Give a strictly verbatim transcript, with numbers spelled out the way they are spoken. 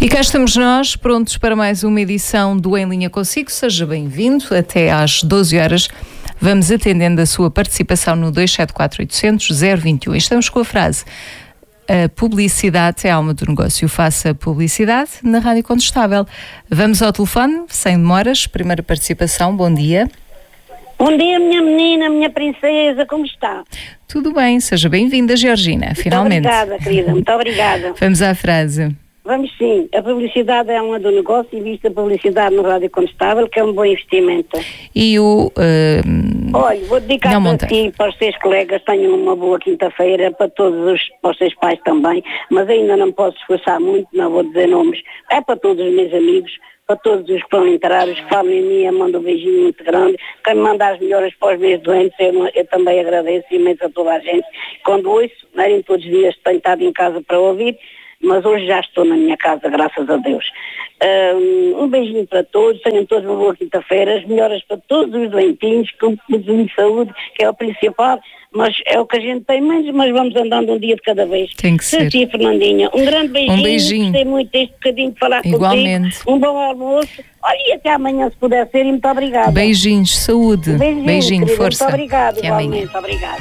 E cá estamos nós, prontos para mais uma edição do Em Linha Consigo. Seja bem-vindo. Até às doze horas vamos atendendo a sua participação no dois sete quatro oito zero zero zero dois um. Estamos com a frase: a publicidade é a alma do negócio. Faça publicidade na Rádio Contestável. Vamos ao telefone, sem demoras. Primeira participação, bom dia. Bom dia, minha menina, minha princesa, como está? Tudo bem, seja bem-vinda, Georgina, muito finalmente. Muito obrigada, querida, muito obrigada. Vamos à frase. Vamos sim, a publicidade é uma do negócio e vista a publicidade no Rádio Contestável, que é um bom investimento. E o... Uh, Olha, vou dedicar para ti, para os seus colegas, tenham uma boa quinta-feira, para todos os, para os seus pais também, mas ainda não posso esforçar muito, não vou dizer nomes, é para todos os meus amigos, para todos os que vão entrar, os que falam em mim, eu mando um beijinho muito grande. Quem me manda as melhoras para os meus doentes, eu, eu também agradeço imenso a toda a gente. Quando ouço, não é, em todos os dias tenho estado em casa para ouvir, mas hoje já estou na minha casa, graças a Deus. Um, um beijinho para todos, tenham todos uma boa quinta-feira, as melhoras para todos os doentinhos, com de saúde, que é o principal, mas é o que a gente tem menos, mas vamos andando um dia de cada vez. Tem que ser. Sim, Fernandinha, um grande beijinho, um beijinho. Gostei muito deste bocadinho de falar Igualmente. contigo. Um bom almoço, olha, e até amanhã se puder ser, e muito obrigada. Beijinhos, saúde. Beijinho, Beijinho, querida, força. muito obrigada, Até igualmente, amanhã. obrigada.